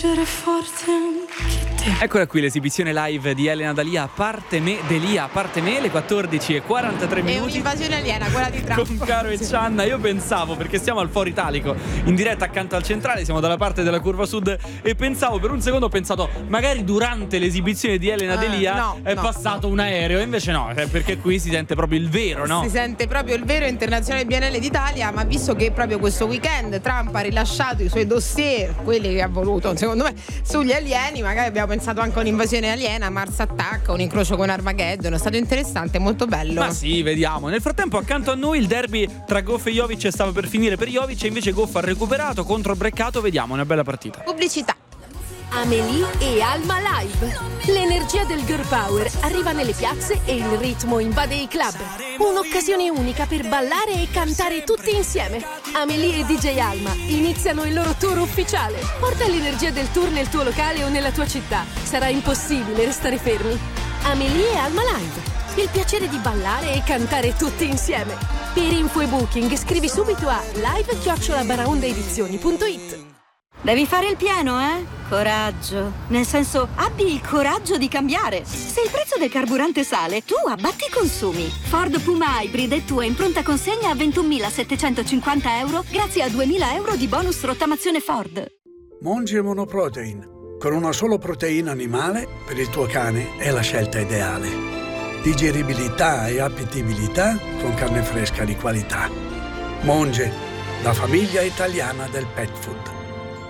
Eccola qui l'esibizione live di Elena Dalia, parte me, le 14:43 minuti. È un'invasione aliena, quella di Trump. Con Caro e Cianna, io pensavo, perché stiamo al Foro Italico, in diretta accanto al centrale, siamo dalla parte della curva sud, e pensavo, per un secondo ho pensato, magari durante l'esibizione di Elena Dalia è passato un aereo, invece no, perché qui si sente proprio il vero, no? Si sente proprio il vero internazionale Biennale d'Italia, ma visto che proprio questo weekend Trump ha rilasciato i suoi dossier, quelli che ha voluto, secondo me, sugli alieni, magari abbiamo pensato anche a un'invasione aliena, Mars Attack, un incrocio con Armageddon. È stato interessante, molto bello. Ma sì, vediamo. Nel frattempo accanto a noi il derby tra Goff e Jovic stava per finire per Jovic, e invece Goff ha recuperato contro Breccato. Vediamo, una bella partita. Pubblicità. Amélie e Alma Live. L'energia del girl power arriva nelle piazze e il ritmo invade i club. Un'occasione unica per ballare e cantare tutti insieme. Amélie e DJ Alma iniziano il loro tour ufficiale. Porta l'energia del tour nel tuo locale o nella tua città. Sarà impossibile restare fermi. Amélie e Alma Live. Il piacere di ballare e cantare tutti insieme. Per info e booking scrivi subito a live@baraondaedizioni.it. Devi fare il pieno, eh? Coraggio. Nel senso, abbi il coraggio di cambiare. Se il prezzo del carburante sale, tu abbatti i consumi. Ford Puma Hybrid è tua in pronta consegna a 21.750 euro grazie a 2.000 euro di bonus rottamazione Ford. Monge Monoprotein. Con una solo proteina animale, per il tuo cane è la scelta ideale. Digeribilità e appetibilità con carne fresca di qualità. Monge, la famiglia italiana del pet food.